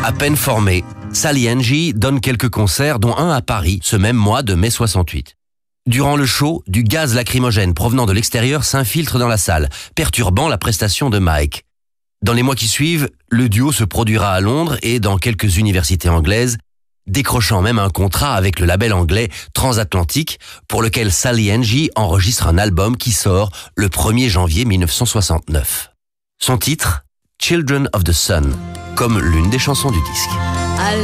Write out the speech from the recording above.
À peine formée, Sally Angie donne quelques concerts, dont un à Paris, ce même mois de mai 68. Durant le show, du gaz lacrymogène provenant de l'extérieur s'infiltre dans la salle, perturbant la prestation de Mike. Dans les mois qui suivent, le duo se produira à Londres et dans quelques universités anglaises, décrochant même un contrat avec le label anglais Transatlantic, pour lequel Sally Angie enregistre un album qui sort le 1er janvier 1969. Son titre, Children of the Sun, comme l'une des chansons du disque.